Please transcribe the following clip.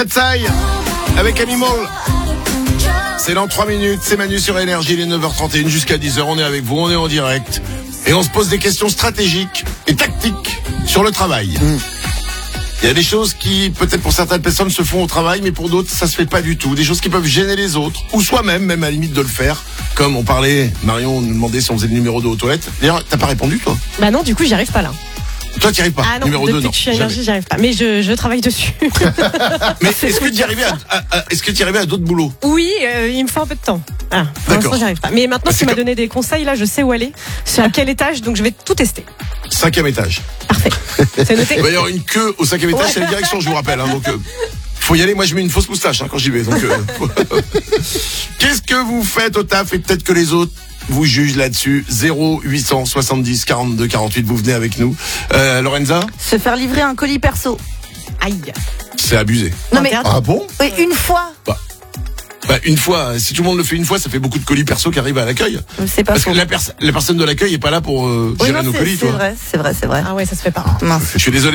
Katsai avec Animal. C'est dans 3 minutes, c'est Manu sur Énergie, il est 9h31 jusqu'à 10h, on est avec vous, on est en direct. Et on se pose des questions stratégiques et tactiques sur le travail. Il y a des choses qui, peut-être pour certaines personnes, se font au travail, mais pour d'autres, ça se fait pas du tout. Des choses qui peuvent gêner les autres, ou soi-même, même à la limite de le faire. Comme on parlait, Marion nous demandait si on faisait le numéro 2 aux toilettes. D'ailleurs, t'as pas répondu, toi? Bah non, du coup, j'y arrive pas là. Toi, t'y arrives pas. Ah non, Numéro 2, non. depuis que je suis à Énergie, j'y arrive pas. Mais je travaille dessus. Mais est-ce que t'y arrivais à d'autres boulots? Oui, il me faut un peu de temps. Ah, pour D'accord. l'instant, j'y arrive pas. Mais maintenant, C'est tu m'as comme- donné des conseils, là, je sais où aller. C'est à quel étage, donc je vais tout tester. 5e étage. Parfait. C'est noté. Il va y avoir une queue au 5e étage, c'est la direction, je vous rappelle. Hein, donc, faut y aller. Moi, je mets une fausse moustache quand j'y vais. Donc, qu'est-ce que vous faites au taf et peut-être que les autres vous jugent là-dessus? 0870 42 48. Vous venez avec nous. Lorenza, Se faire livrer un colis perso. Aïe. c'est abusé. Non mais Interdit. Ah bon? oui, une fois, Bah, une fois. Si tout le monde le fait une fois, ça fait beaucoup de colis perso qui arrivent à l'accueil. c'est pas Parce que faux. la personne de l'accueil est pas là pour Oui, gérer non, nos colis, c'est toi. vrai, c'est vrai, c'est vrai. Ah ouais, ça se fait pas. Mince. Je suis désolé.